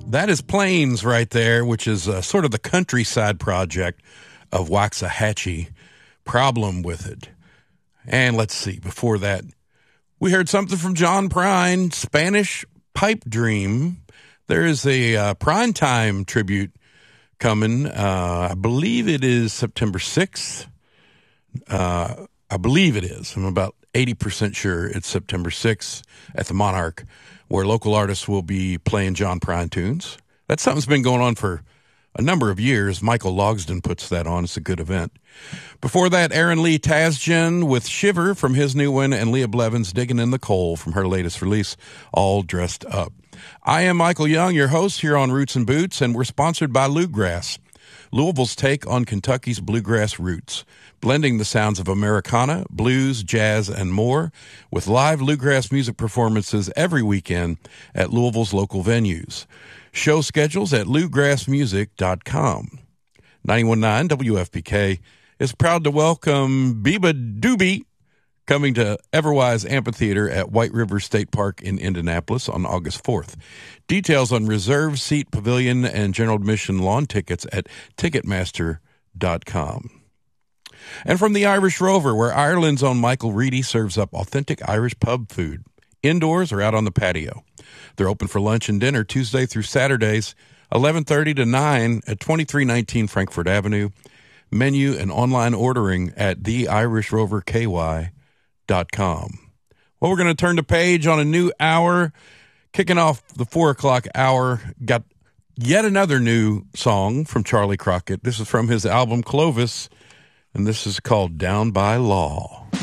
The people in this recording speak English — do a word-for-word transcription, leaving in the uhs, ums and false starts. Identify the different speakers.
Speaker 1: That is Plains right there, which is uh, sort of the countryside project of Waxahachie. Problem with it. And let's see, before that, we heard something from John Prine, Spanish Pipe Dream. There is a uh, Prine Time tribute coming. Uh, I believe it is September sixth. Uh, I believe it is. I'm about eighty percent sure it's September sixth at the Monarch, where local artists will be playing John Prine tunes. That's something that's been going on for a number of years. Michael Logsden puts that on. It's a good event. Before that, Aaron Lee Tasjan with Shiver from his new one, and Leah Blevins Digging in the Coal from her latest release, All Dressed Up. I am Michael Young, your host here on Roots and Boots, and we're sponsored by Bluegrass, Louisville's take on Kentucky's bluegrass roots, blending the sounds of Americana, blues, jazz, and more with live bluegrass music performances every weekend at Louisville's local venues. Show schedules at bluegrass music dot com. ninety-one point nine W F P K is proud to welcome Biba Doobie coming to Everwise Amphitheater at White River State Park in Indianapolis on August fourth. Details on reserve seat pavilion and general admission lawn tickets at ticketmaster dot com. And from the Irish Rover, where Ireland's own Michael Reedy serves up authentic Irish pub food, indoors or out on the patio. They're open for lunch and dinner Tuesday through Saturdays, eleven thirty to nine at twenty-three nineteen Frankfort Avenue. Menu and online ordering at the irish rover k y dot com. Well, we're going to turn the page on a new hour. Kicking off the four o'clock hour, got yet another new song from Charlie Crockett. This is from his album Clovis, and this is called Down by Law.